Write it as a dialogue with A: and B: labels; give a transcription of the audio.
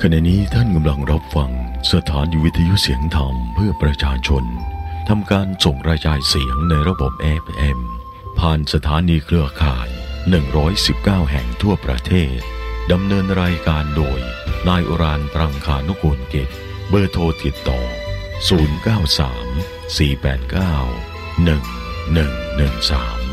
A: ขณะนี้ท่านกำลังรับฟังสถานีวิทยุเสียงธรรมเพื่อประชาชนทำการส่งกระจายเสียงในระบบ FM ผ่านสถานีเครือข่าย119แห่งทั่วประเทศดำเนินรายการโดยนายอุรานปรังคานุกูลกิจเบอร์โทรติดต่อ093 489 1113